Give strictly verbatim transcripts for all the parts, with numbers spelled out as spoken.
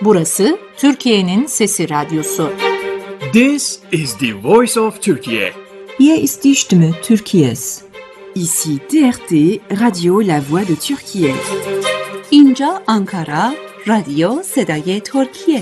Burası Türkiye'nin Sesi Radyosu. This is the voice of Turkey. Hier ist die Stimme Türkiye's. Ici T R T, Radio La Voix de Türkiye. اینجا آنکارا، رادیو صدای ترکیه.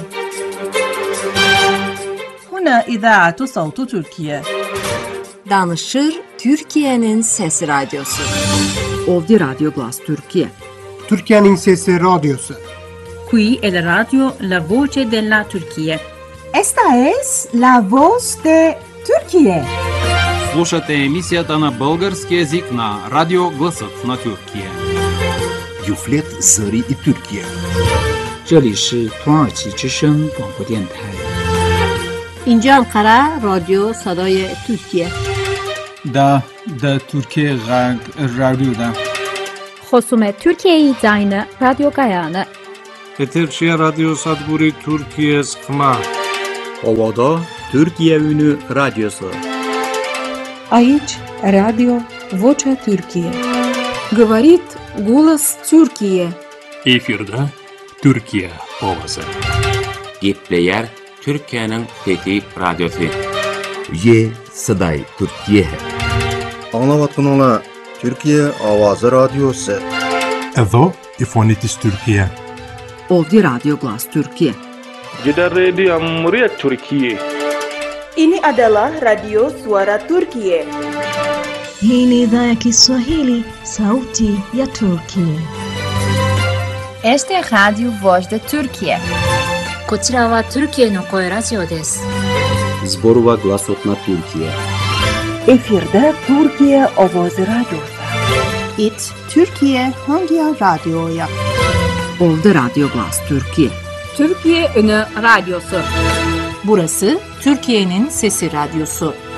هنا إذاعة صوت تركيا. Danışır Türkiye'nin Sesi Radyosu. Ovdi Radyo Glas Türkiye. Türkiye'nin Sesi Radyosu. Qui è la radio La Voce della Turchia. Esta es la voz de Turquía. Слушате емисията на български език на Радио Гласът на Türkiye. Юфлет Зари и Türkiye. 这里是土耳其之声广播电台。 اینجا آنکارا، رادیو صدای ترکیه. دا دا Türkiye Radyo'da. خصوم Türkiye Zayne Radyo Gayane. Eterşehir Radyo Sadburi Türkiye Sıkma. Ovada Türkiye Ünü Radyosu. Aici Radio Vocea Türkiye. Говорит голос Türkiye. Efirde Türkiye Ovası. Gepleyer Türkiye'nin Fethi Radyosu. Ye Saday Türkiye. Anlavatın ola Türkiye Avazı Radyosu. Edo İfonitis Türkiye. Ovdi Radyo Glas Türkiye. Jeddah Radio Muryat Türkiye. Ini adalah Radio Suara Turkiye. Hii ni idhaa ya Kiswahili, Sauti ya Turkiye. Este es Radio Voz de Turkiye. こちらはトルキエの声ラジオです。 Zborova Glasot na Türkiye. Efirde Türkiye Ovoz Radyosu. It Türkiye Hangi Radyo'ya? Ovdi Radyo Glas Türkiye. Türkiye Ünü Radyosu. Burası Türkiye'nin Sesi Radyosu.